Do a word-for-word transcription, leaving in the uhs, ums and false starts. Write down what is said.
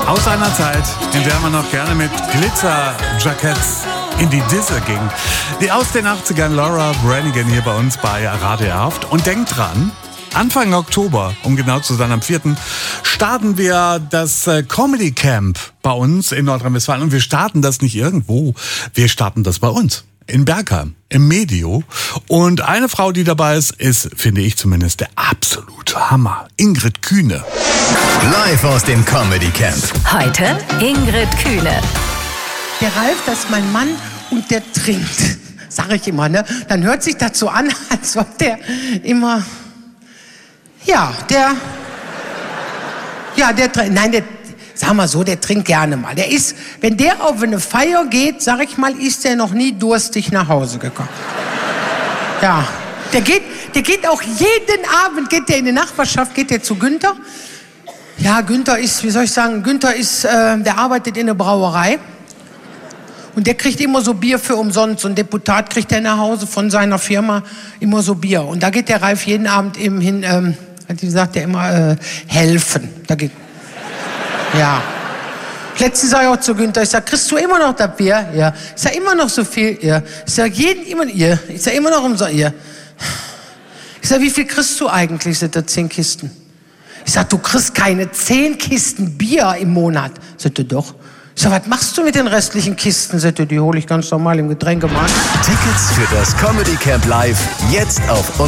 Aus einer Zeit, in der man noch gerne mit Glitzerjacketts in die Disse ging. Die aus den achtzigern Laura Branigan hier bei uns bei Radio Haft. Und denkt dran, Anfang Oktober, um genau zu sein, am vierten starten wir das äh, Comedy Camp bei uns in Nordrhein-Westfalen. Und wir starten das nicht irgendwo, wir starten das bei uns. In Bergheim, im Medio. Und eine Frau, die dabei ist, ist, finde ich zumindest, der absolute Hammer. Ingrid Kühne. Live aus dem Comedy Camp. Heute Ingrid Kühne. Der Ralf, das ist mein Mann und der trinkt. Sag ich immer, ne? Dann hört sich das so an, als ob der immer... Ja, der... Ja, der trinkt... Nein, der... Sag mal so, der trinkt gerne mal. Der ist, wenn der auf eine Feier geht, sag ich mal, ist der noch nie durstig nach Hause gekommen. Ja, der geht, der geht auch jeden Abend, geht der in die Nachbarschaft, geht der zu Günther. Ja, Günther ist, wie soll ich sagen, Günther ist, äh, der arbeitet in der Brauerei. Und der kriegt immer so Bier für umsonst. So ein Deputat kriegt der nach Hause von seiner Firma immer so Bier. Und da geht der Ralf jeden Abend eben hin, ähm, wie sagt der immer, äh, helfen. Da geht... Ja. Letztens sag ich auch zu Günther, ich sag, kriegst du immer noch das Bier? Ja. Ich sag, immer noch so viel? Ja. Ich sag, jeden immer, ja. Ich sag, immer noch umsonst? Ja. Ich sag, wie viel kriegst du eigentlich? Sagt er, zehn Kisten. Ich sag, du kriegst keine zehn Kisten Bier im Monat. Sagt er, doch. Ich sag, was machst du mit den restlichen Kisten? Sagt er, die hole ich ganz normal im Getränkemarkt. Tickets für das Comedy Camp Live jetzt auf